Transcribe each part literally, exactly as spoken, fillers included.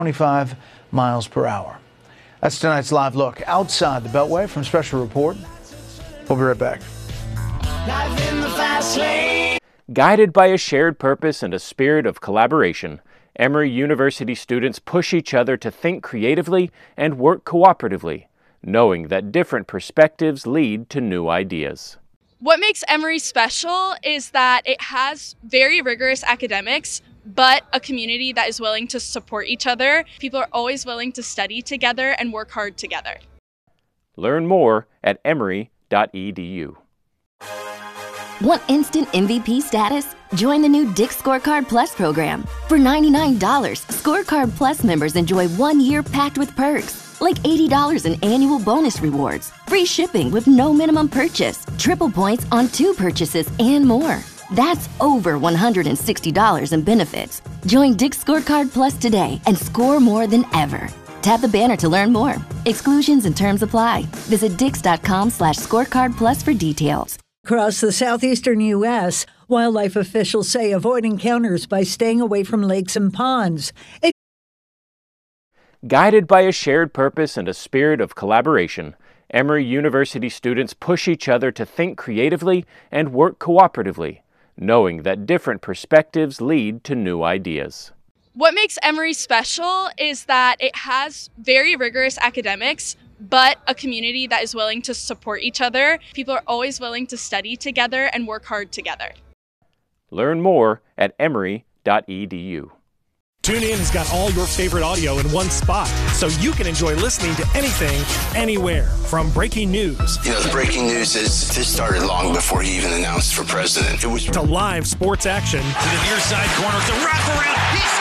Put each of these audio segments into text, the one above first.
twenty-five miles per hour. That's tonight's live look outside the Beltway from Special Report. We'll be right back. Life in the fast lane. Guided by a shared purpose and a spirit of collaboration, Emory University students push each other to think creatively and work cooperatively, knowing that different perspectives lead to new ideas. What makes Emory special is that it has very rigorous academics, but a community that is willing to support each other. People are always willing to study together and work hard together. Learn more at emory dot e d u. Want instant M V P status? Join the new Dick's Scorecard Plus program. For ninety-nine dollars, Scorecard Plus members enjoy one year packed with perks, like eighty dollars in annual bonus rewards, free shipping with no minimum purchase, triple points on two purchases, and more. That's over one hundred sixty dollars in benefits. Join Dick's Scorecard Plus today and score more than ever. Tap the banner to learn more. Exclusions and terms apply. Visit dix.com slash scorecard plus for details. Across the southeastern U S, wildlife officials say avoid encounters by staying away from lakes and ponds. It- Guided by a shared purpose and a spirit of collaboration, Emory University students push each other to think creatively and work cooperatively, knowing that different perspectives lead to new ideas. What makes Emory special is that it has very rigorous academics, but a community that is willing to support each other. People are always willing to study together and work hard together. Learn more at emory dot e d u. TuneIn has got all your favorite audio in one spot, so you can enjoy listening to anything, anywhere. From breaking news. You know, the breaking news is this started long before he even announced for president. It was to live sports action. To the near side corner, it's a wraparound. He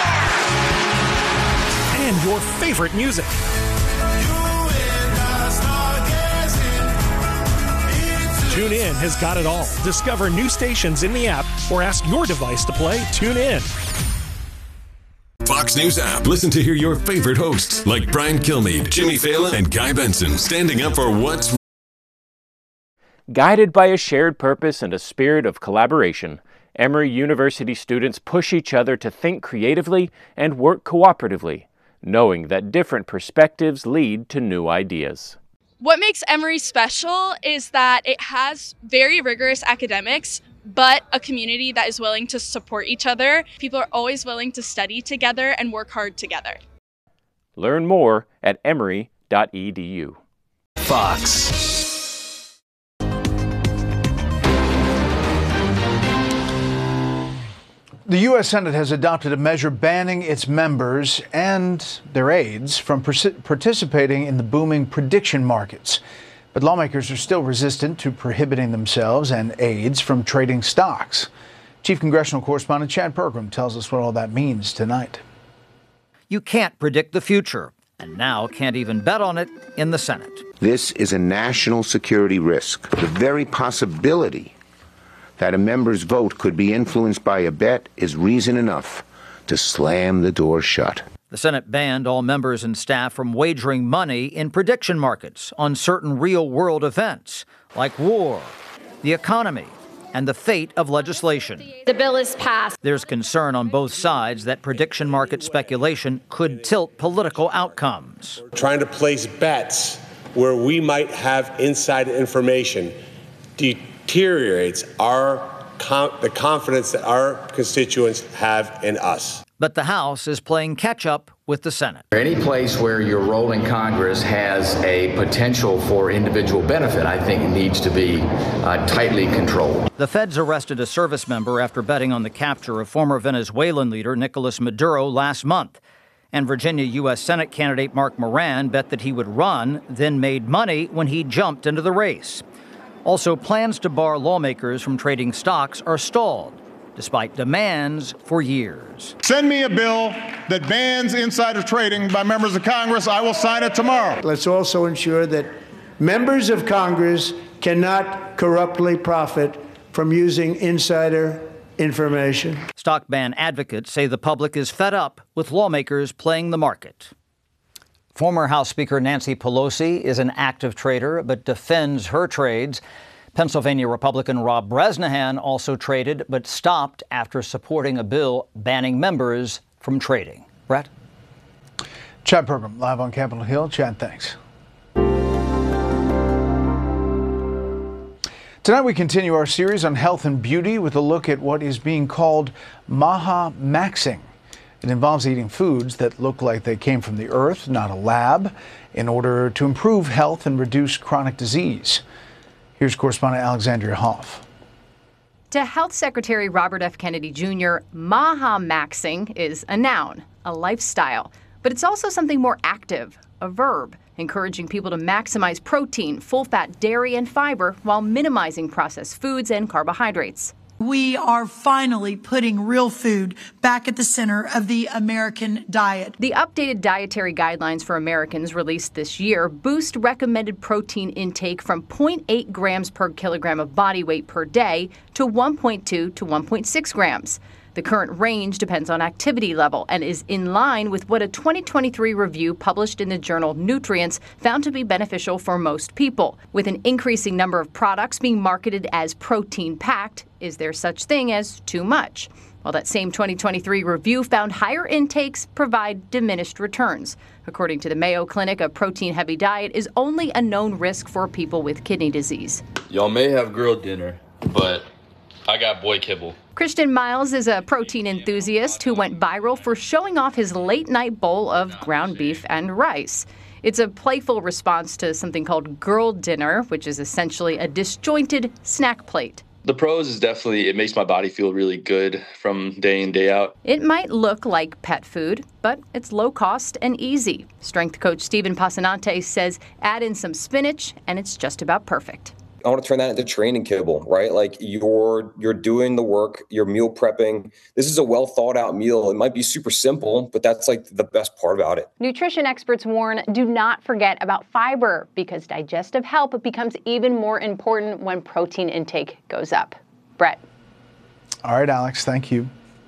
scores! And your favorite music. TuneIn has got it all. Discover new stations in the app or ask your device to play TuneIn. Fox News app. Listen to hear your favorite hosts like Brian Kilmeade, Jimmy Fallon, and Guy Benson standing up for what's Guided by a shared purpose and a spirit of collaboration, Emory University students push each other to think creatively and work cooperatively, knowing that different perspectives lead to new ideas. What makes Emory special is that it has very rigorous academics, but a community that is willing to support each other. People are always willing to study together and work hard together. Learn more at emory dot e d u. Fox. The U S Senate has adopted a measure banning its members and their aides from participating in the booming prediction markets. But lawmakers are still resistant to prohibiting themselves and aides from trading stocks. Chief Congressional Correspondent Chad Pergram tells us what all that means tonight. You can't predict the future, and now can't even bet on it in the Senate. This is a national security risk. The very possibility that a member's vote could be influenced by a bet is reason enough to slam the door shut. The Senate banned all members and staff from wagering money in prediction markets on certain real-world events like war, the economy, and the fate of legislation. The bill is passed. There's concern on both sides that prediction market speculation could tilt political outcomes. Trying to place bets where we might have inside information deteriorates our the confidence that our constituents have in us. But the House is playing catch-up with the Senate. Any place where your role in Congress has a potential for individual benefit, I think needs to be uh, tightly controlled. The feds arrested a service member after betting on the capture of former Venezuelan leader Nicolas Maduro last month. And Virginia U S Senate candidate Mark Moran bet that he would run, then made money when he jumped into the race. Also, plans to bar lawmakers from trading stocks are stalled, despite demands for years. Send me a bill that bans insider trading by members of Congress. I will sign it tomorrow. Let's also ensure that members of Congress cannot corruptly profit from using insider information. Stock ban advocates say the public is fed up with lawmakers playing the market. Former House Speaker Nancy Pelosi is an active trader but defends her trades. Pennsylvania Republican Rob Bresnahan also traded but stopped after supporting a bill banning members from trading. Brett? Chad Pergram, live on Capitol Hill. Chad, thanks. Tonight we continue our series on health and beauty with a look at what is being called Maha Maxing. It involves eating foods that look like they came from the earth, not a lab, in order to improve health and reduce chronic disease. Here's correspondent Alexandria Hoff. To Health Secretary Robert F. Kennedy Junior, Maha Maxing is a noun, a lifestyle, but it's also something more active, a verb, encouraging people to maximize protein, full-fat dairy, and fiber while minimizing processed foods and carbohydrates. We are finally putting real food back at the center of the American diet. The updated dietary guidelines for Americans released this year boost recommended protein intake from zero point eight grams per kilogram of body weight per day to one point two to one point six grams. The current range depends on activity level and is in line with what a twenty twenty-three review published in the journal Nutrients found to be beneficial for most people. With an increasing number of products being marketed as protein-packed, is there such thing as too much? Well, that same twenty twenty-three review found higher intakes provide diminished returns. According to the Mayo Clinic, a protein-heavy diet is only a known risk for people with kidney disease. Y'all may have grilled dinner, but I got boy kibble. Christian Miles is a protein enthusiast who went viral for showing off his late-night bowl of ground beef and rice. It's a playful response to something called girl dinner, which is essentially a disjointed snack plate. The pros is definitely, it makes my body feel really good from day in, day out. It might look like pet food, but it's low cost and easy. Strength coach Stephen Pasanante says add in some spinach and it's just about perfect. I want to turn that into training kibble, right? Like you're you're doing the work, you're meal prepping. This is a well thought out meal. It might be super simple, but that's like the best part about it. Nutrition experts warn, do not forget about fiber because digestive health becomes even more important when protein intake goes up. Brett. All right, Alex, thank you.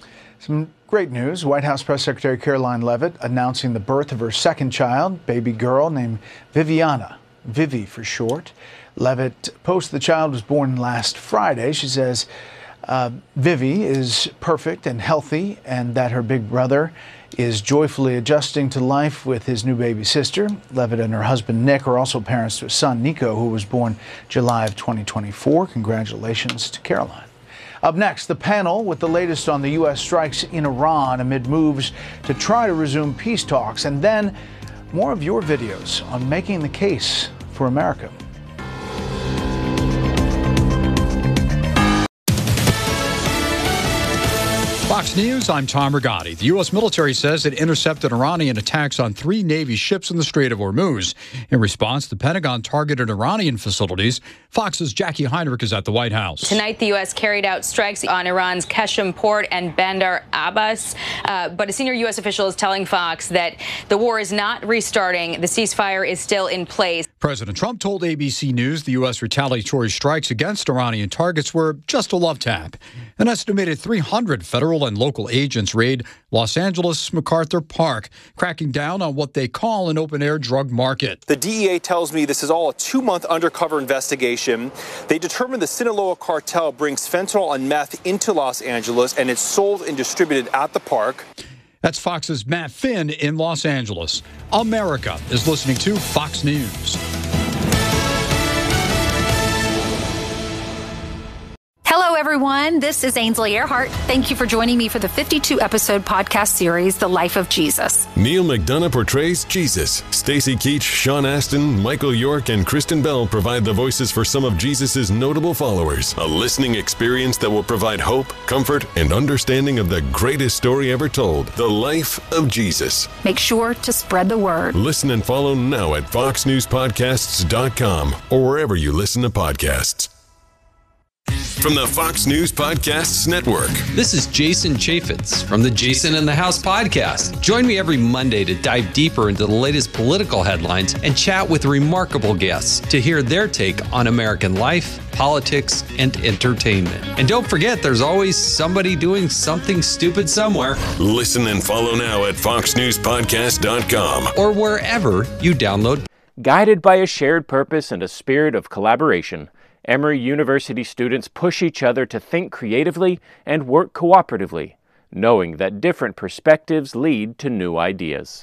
Some great news. White House Press Secretary Caroline Leavitt announcing the birth of her second child, baby girl named Viviana, Vivi for short. Leavitt posted the child was born last Friday. She says uh, Vivi is perfect and healthy and that her big brother is joyfully adjusting to life with his new baby sister. Leavitt and her husband Nick are also parents to a son, Nico, who was born July of twenty twenty-four. Congratulations to Caroline. Up next, the panel with the latest on the U S strikes in Iran amid moves to try to resume peace talks. And then more of your videos on making the case for America. Fox News, I'm Tom Rigotti. The U S military says it intercepted Iranian attacks on three Navy ships in the Strait of Hormuz. In response, the Pentagon targeted Iranian facilities. Fox's Jackie Heinrich is at the White House. Tonight, the U S carried out strikes on Iran's Qeshm port and Bandar Abbas. Uh, but a senior U S official is telling Fox that the war is not restarting. The ceasefire is still in place. President Trump told A B C News the U S retaliatory strikes against Iranian targets were just a love tap. An estimated three hundred federal and local agents raid Los Angeles' MacArthur Park, cracking down on what they call an open-air drug market. The D E A tells me this is all a two-month undercover investigation. They determined the Sinaloa cartel brings fentanyl and meth into Los Angeles, and it's sold and distributed at the park. That's Fox's Matt Finn in Los Angeles. America is listening to Fox News. Hello, everyone. This is Ainsley Earhart. Thank you for joining me for the fifty-two episode podcast series, The Life of Jesus. Neil McDonough portrays Jesus. Stacy Keach, Sean Astin, Michael York, and Kristen Bell provide the voices for some of Jesus' notable followers. A listening experience that will provide hope, comfort, and understanding of the greatest story ever told, The Life of Jesus. Make sure to spread the word. Listen and follow now at fox news podcasts dot com or wherever you listen to podcasts. From the Fox News Podcasts Network. This is Jason Chaffetz from the Jason in the House podcast. Join me every Monday to dive deeper into the latest political headlines and chat with remarkable guests to hear their take on American life, politics, and entertainment. And don't forget, there's always somebody doing something stupid somewhere. Listen and follow now at fox news podcast dot com or wherever you download. Guided by a shared purpose and a spirit of collaboration, Emory University students push each other to think creatively and work cooperatively, knowing that different perspectives lead to new ideas.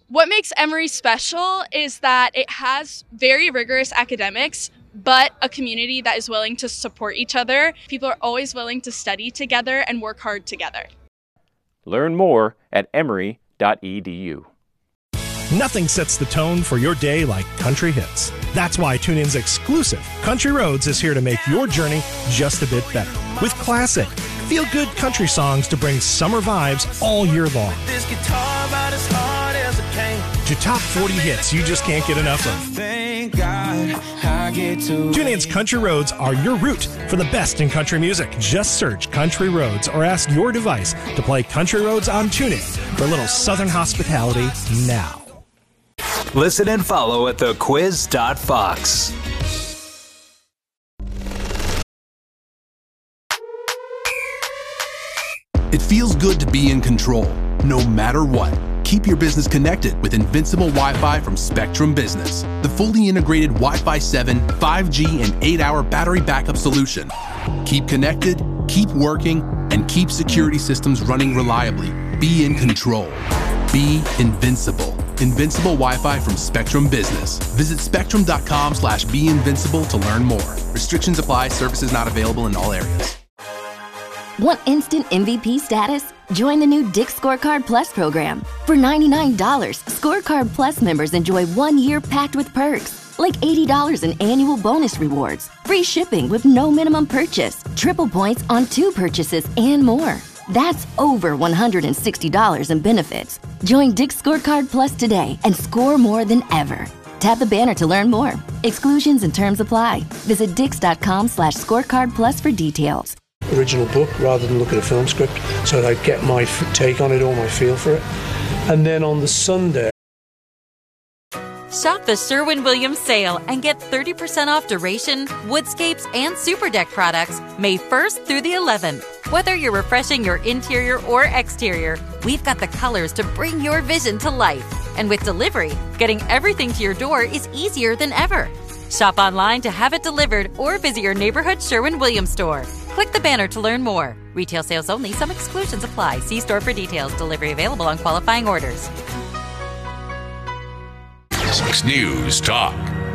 What makes Emory special is that it has very rigorous academics, but a community that is willing to support each other. People are always willing to study together and work hard together. Learn more at emory dot e d u. Nothing sets the tone for your day like country hits. That's why TuneIn's exclusive Country Roads is here to make your journey just a bit better. With classic, feel-good country songs to bring summer vibes all year long. This guitar about as hard as it came. To top forty hits you just can't get enough of. Thank God I get to. TuneIn's Country Roads are your route for the best in country music. Just search Country Roads or ask your device to play Country Roads on TuneIn for a little Southern hospitality now. Listen and follow at the quiz dot fox. It feels good to be in control, no matter what. Keep your business connected with Invincible Wi-Fi from Spectrum Business, the fully integrated Wi-Fi seven, five G, and eight hour battery backup solution. Keep connected, keep working, and keep security systems running reliably. Be in control. Be invincible. Invincible Wi-Fi from Spectrum Business. Visit spectrum dot com slash be invincible to learn more. Restrictions apply. Services not available in all areas. Want instant M V P status? Join the new Dick's Scorecard Plus program. For ninety-nine dollars, Scorecard Plus members enjoy one year packed with perks, like eighty dollars in annual bonus rewards, free shipping with no minimum purchase, triple points on two purchases, and more. That's over one hundred sixty dollars in benefits. Join Dick's Scorecard Plus today and score more than ever. Tap the banner to learn more. Exclusions and terms apply. Visit dix dot com slash scorecard plus for details. Original book rather than look at a film script, so that I'd get my f- take on it or my feel for it. And then on the Sunday, Shop the Sherwin-Williams sale and get thirty percent off Duration, Woodscapes, and Super Deck products May first through the eleventh. Whether you're refreshing your interior or exterior, we've got the colors to bring your vision to life. And with delivery, getting everything to your door is easier than ever. Shop online to have it delivered or visit your neighborhood Sherwin-Williams store. Click the banner to learn more. Retail sales only. Some exclusions apply. See store for details. Delivery available on qualifying orders. Fox News Talk.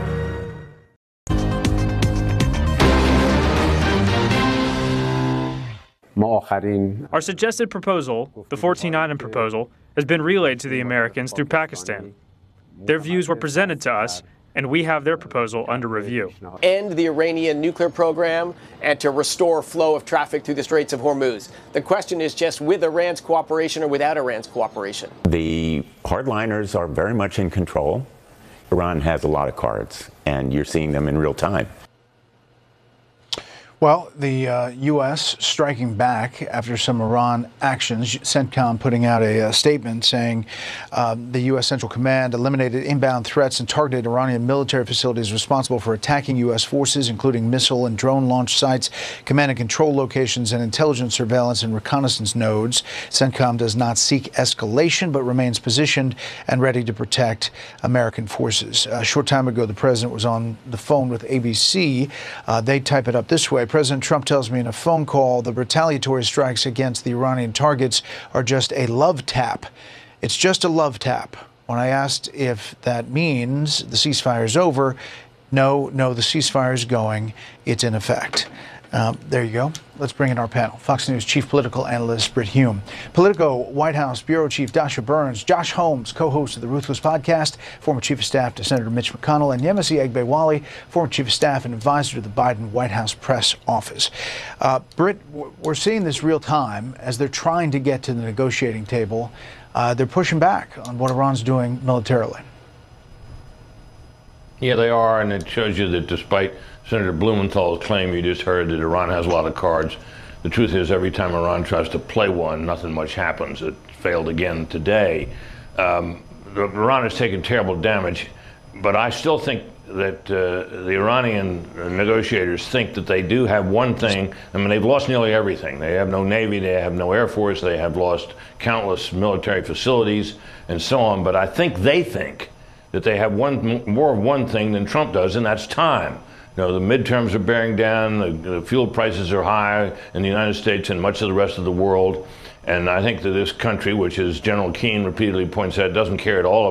Our suggested proposal, the fourteen item proposal, has been relayed to the Americans through Pakistan. Their views were presented to us, and we have their proposal under review. End the Iranian nuclear program and to restore flow of traffic through the Straits of Hormuz. The question is just with Iran's cooperation or without Iran's cooperation. The hardliners are very much in control. Iran has a lot of cards, and you're seeing them in real time. Well, the uh, U S striking back after some Iran actions, CENTCOM putting out a, a statement saying uh, the U S Central Command eliminated inbound threats and targeted Iranian military facilities responsible for attacking U S forces, including missile and drone launch sites, command and control locations, and intelligence surveillance and reconnaissance nodes. CENTCOM does not seek escalation, but remains positioned and ready to protect American forces. A short time ago, the president was on the phone with A B C. Uh, they type it up this way. President Trump tells me in a phone call the retaliatory strikes against the Iranian targets are just a love tap. It's just a love tap. When I asked if that means the ceasefire is over, no, no, the ceasefire is going. It's in effect. Um, there you go. Let's bring in our panel. Fox News Chief Political Analyst Brit Hume, Politico White House Bureau Chief Dasha Burns, Josh Holmes, co-host of the Ruthless Podcast, former Chief of Staff to Senator Mitch McConnell, and Yemisi Egbewali, former Chief of Staff and advisor to the Biden White House Press Office. Uh, Brit, we're seeing this real time as they're trying to get to the negotiating table. Uh, they're pushing back on what Iran's doing militarily. Yeah, they are, and it shows you that despite Senator Blumenthal's claim you just heard that Iran has a lot of cards, the truth is every time Iran tries to play one, nothing much happens. It failed again today. Um, Iran has taken terrible damage, but I still think that uh, the Iranian negotiators think that they do have one thing. I mean, they've lost nearly everything. They have no Navy, they have no Air Force, they have lost countless military facilities and so on, but I think they think that they have one more of one thing than Trump does, and that's time. You know, the midterms are bearing down, the, the fuel prices are high in the United States and much of the rest of the world. And I think that this country, which as General Keane repeatedly points out, doesn't care at all